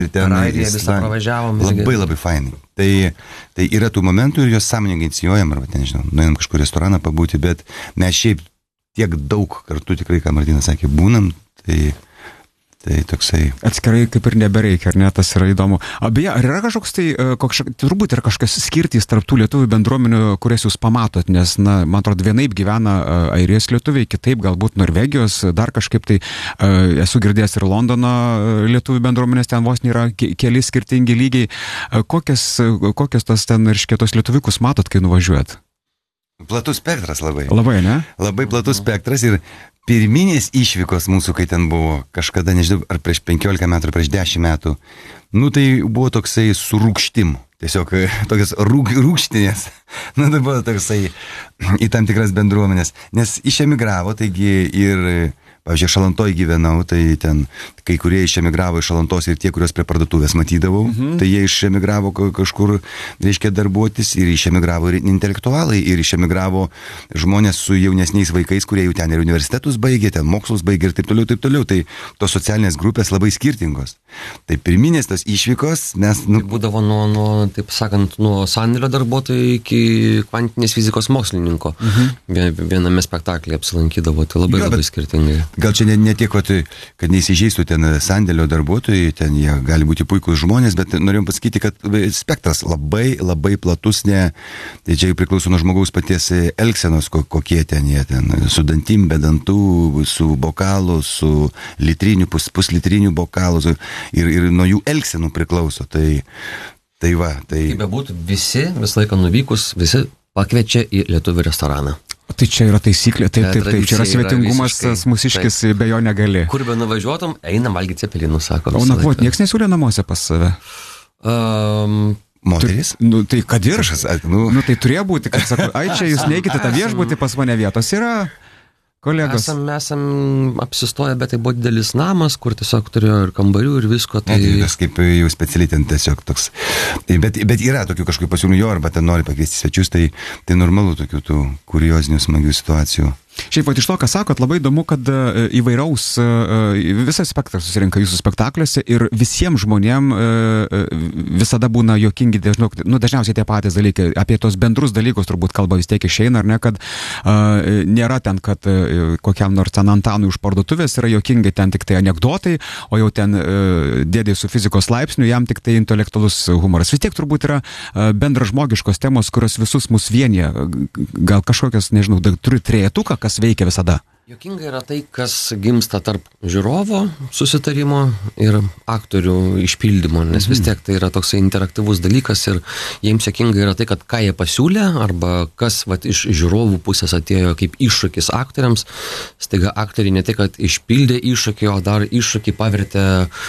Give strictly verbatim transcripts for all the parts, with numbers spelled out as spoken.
Ir ten visą pravažiavom. Labai labai fainai. Tai, tai yra tų momentų ir jos sąmoningai inicijuojam, arba ten, žinau, nuėjom kažkur restoraną pabūti, bet mes šiaip tiek daug kartų tikrai, ką Martynas sakė, būnam, tai... Tai toksai... Atskirai kaip ir nebereikia, ar ne, tas yra įdomu. Beje, ar yra kažkoks tai, koks, turbūt yra kažkas skirtys tarp tų lietuvių bendruomenių, kurias jūs pamatot, nes, na, man atrodo, vienaip gyvena airijos lietuviai, kitaip galbūt Norvegijos, dar kažkaip tai esu girdėjęs ir Londono lietuvių bendruomenės, ten vos nėra keli skirtingi lygiai. Kokias, kokias tas ten ir škėtos lietuvikus matot, kai nuvažiuojat? Platus spektras labai. Labai, ne? Labai platus spektras ir pirminės išvykos mūsų, kai ten buvo kažkada, nežinau, ar prieš penkiolika metų, ar prieš dešimt metų, nu tai buvo toksai su rūgštim, tiesiog tokios rūg, rūgštinės, nu tai buvo toksai į tam tikras bendruomenės, nes išemigravo, taigi ir, pavyzdžiui, Šalantoj gyvenau, tai ten kai kurie išemigravo iš Šalantos ir tie, kurios prie parduotuvės matydavau, mhm. tai jie išemigravo kažkur, reiškia, darbuotis ir išemigravo ir intelektualai, ir išemigravo žmonės su jaunesniais vaikais, kurie jau ten ir universitetus baigė, ten mokslus baigė ir taip toliau, taip toliau, tai tos socialinės grupės labai skirtingos. Tai pirminės tos išvykos mes... Nu... Tai būdavo nuo, nuo, taip sakant, nuo sandėlio darbuotojų iki kvantinės fizikos mokslininko. Mhm. Viename spektaklyje apsilankydavo, tai labai jo, labai skirtingai. Gal čia ne, ne tiek, kad neįsižeistų ten sandėlio darbuotojai, ten jie gali būti puikūs žmonės, bet norėjom pasakyti, kad spektras labai, labai platus, ne, tai čia priklauso nuo žmogaus paties elgsenos, kokie ten jie ten, su dantim, be dantų, su bokalu, su litriniu, pus, puslitriniu bokalu, su, ir, ir nuo jų elgsenų priklauso, tai, tai va, tai... Kaip bebūtų, visi, visą laiką nuvykus, visi pakviečia į lietuvių restoraną. Tai čia yra taisyklė, taip, taip, taip, čia yra svetingumas, tas mūsiškis be jo negali. Kur be nuvažiuotum, einam valgyti cepelinų, sako. O nakvot, nieks nesiūlė namuose pas save? Um, Moteris? Tu, nu, tai kad ir? Nu, nu, tai turėjo būti, kad sako, ai čia jūs neikite tą viešbutį, pas mane vietos yra. Kolegos. Esam, esam apsistoję, bet tai buvo didelis namas, kur tiesiog turėjo ir kambarių, ir visko. Tai... Ne, tai kaip jau specialiai ten tiesiog toks. Bet, bet yra tokių kažkokių pasiūlymų, jo, arba ten nori pakviesti svečius, tai, tai normalu tokių tų kuriozinių smagių situacijų. Šiaip pat iš to, ką sakot, labai įdomu, kad įvairaus visas spektras susirinka jūsų spektakliuose ir visiems žmonėm visada būna juokingi, dažnau, nu, dažniausiai tie patys dalykai, apie tos bendrus dalykus turbūt kalba vis tiek išeina, ar ne, kad uh, nėra ten, kad uh, kokiam nors ten Antanui už parduotuvės yra juokingi ten tik tai anekdotai, o jau ten uh, dėdė su fizikos laipsniu, jam tik tai intelektualus humoras. Vis tiek turbūt yra uh, bendražmogiškos temos, kurios visus mus vienyje, gal kažkokios, nežinau, turi trejetuką, kas veikia visada. Jokinga yra tai, kas gimsta tarp žiūrovo susitarimo ir aktorių išpildymo, nes vis tiek tai yra toksai interaktyvus dalykas ir jiems jokinga yra tai, kad ką jie pasiūlė arba kas vat, iš žiūrovų pusės atėjo kaip iššūkis aktoriams, staiga aktoriai ne tik, kad išpildė iššūkį, o dar iššūkį pavertė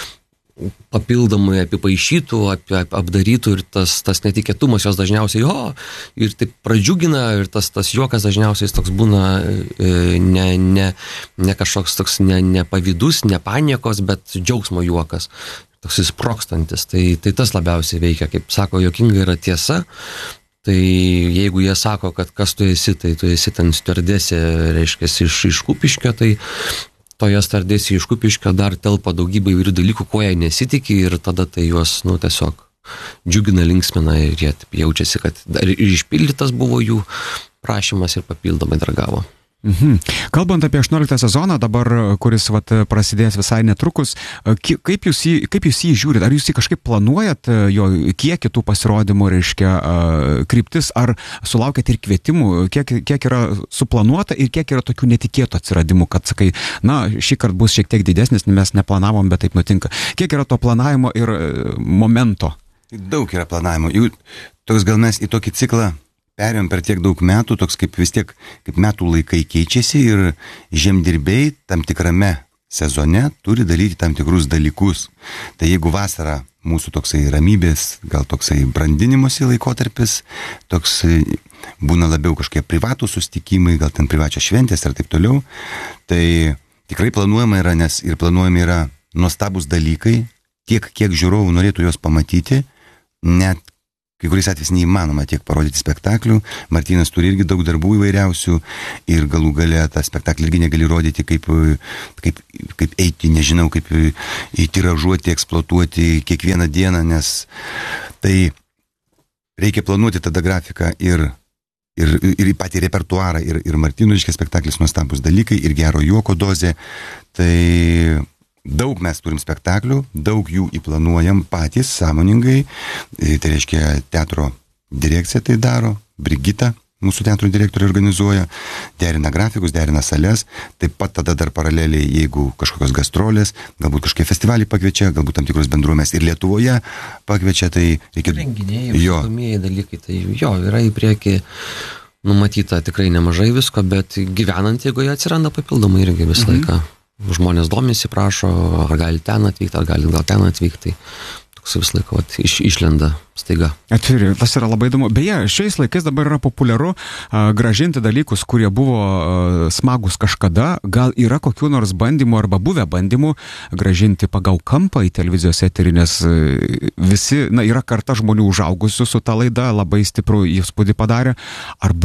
papildomai apipaišytų, ap, ap, apdarytų ir tas, tas netikėtumas jos dažniausiai jo ir taip pradžiugina ir tas, tas juokas dažniausiai toks būna e, ne, ne, ne kažkoks toks ne, ne pavydus, ne paniekos, bet džiaugsmo juokas, toks įsprokstantis. Tai, tai tas labiausiai veikia, kaip sako, juokinga yra tiesa. Tai jeigu jie sako, kad kas tu esi, tai tu esi ten stiuardesė, reiškia, iš, iš Kupiškio, tai toje stardėsi iš Kupiškio dar telpa daugybė įvairių dalykų, ko jie nesitikė ir tada tai juos, nu, tiesiog džiugina, linksmina ir jie jaučiasi, kad dar ir išpildytas buvo jų prašymas ir papildomai dar gavo. Mhm. Kalbant apie aštuonioliktą sezoną, dabar, kuris vat, prasidės visai netrukus, kaip jūs, jį, kaip jūs jį žiūrit? Ar jūs jį kažkaip planuojat, jo kiek tų pasirodymų, reiškia, kryptis, ar sulaukėt ir kvietimų, kiek, kiek yra suplanuota ir kiek yra tokių netikėtų atsiradimų, kad sakai, na, šį kartą bus šiek tiek didesnis, mes neplanavom, bet taip nutinka. Kiek yra to planavimo ir momento? Daug yra planavimo. Jų, toks gal mes į tokį ciklą perėjom per tiek daug metų, toks kaip vis tiek, kaip metų laikai keičiasi ir žemdirbiai tam tikrame sezone turi daryti tam tikrus dalykus. Tai jeigu vasara mūsų toksai ramybės, gal toksai brandinimosi laikotarpis, toks būna labiau kažkokie privatūs susitikimai, gal ten privačios šventės ir taip toliau, tai tikrai planuojama yra, nes ir planuojami yra nuostabus dalykai, tiek kiek žiūrovų norėtų juos pamatyti, net kai kuriais atvejais neįmanoma tiek parodyti spektaklių. Martynas turi irgi daug darbų įvairiausių ir galų gale tą spektaklį irgi negali rodyti kaip, kaip, kaip eiti, nežinau, kaip įtiražuoti, eksploatuoti kiekvieną dieną, nes tai reikia planuoti tada grafiką ir, ir, ir patį repertuarą, ir, ir Martynų, reiškia, spektaklis nuostabus dalykai, ir gero juoko dozė. Tai daug mes turim spektaklių, daug jų įplanuojam patys, sąmoningai. Tai reiškia, teatro direkcija tai daro, Brigita, mūsų teatro direktorė, organizuoja, derina grafikus, derina sales, taip pat tada dar paraleliai, jeigu kažkokios gastrolės, galbūt kažkokie festivaliai pakviečia, galbūt tam tikros bendruomės ir Lietuvoje pakviečia, tai reikia... Renginiai, visuomieji dalykai, tai jo, yra į priekį numatyta tikrai nemažai visko, bet gyvenant, jeigu jie atsiranda papildomai irgi visą mhm. laiką. Žmonės domisi, prašo, ar gali ten atvykti, ar gali gal ten atvykti. Tai toks vis laiko vat, iš, išlenda staiga. Atviri, tas yra labai įdomu. Beje, šiais laikais dabar yra populiaru a, gražinti dalykus, kurie buvo a, smagus kažkada. Gal yra kokių nors bandymų arba buvę bandymų gražinti pagal kampą į televizijos eterį, nes a, visi, na, yra karta žmonių užaugusių su ta laida, labai stiprų įspūdį padarė. Ar